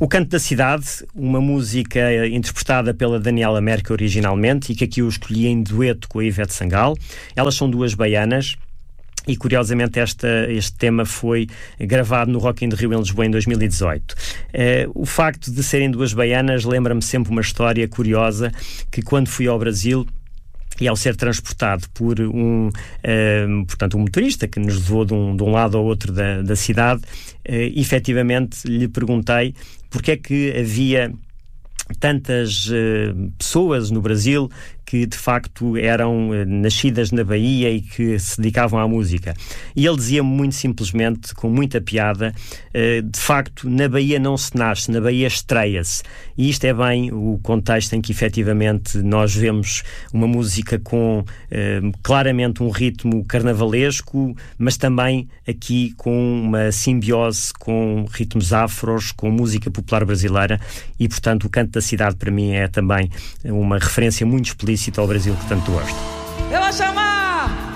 O Canto da Cidade, uma música interpretada pela Daniela Mercury originalmente e que aqui eu escolhi em dueto com a Ivete Sangalo. Elas são duas baianas e, curiosamente, este tema foi gravado no Rock in Rio em Lisboa em 2018. O facto de serem duas baianas lembra-me sempre uma história curiosa que, quando fui ao Brasil, e ao ser transportado por portanto, um motorista que nos levou de um lado ao outro da cidade, efetivamente lhe perguntei porque é que havia tantas pessoas no Brasil que de facto eram nascidas na Bahia e que se dedicavam à música. E ele dizia-me muito simplesmente, com muita piada, de facto, na Bahia não se nasce, na Bahia estreia-se. E isto é bem o contexto em que efetivamente nós vemos uma música com claramente um ritmo carnavalesco, mas também aqui com uma simbiose com ritmos afros, com música popular brasileira, e portanto o Canto da Cidade para mim é também uma referência muito explícita ao Brasil que tanto gosto. Eu vou chamar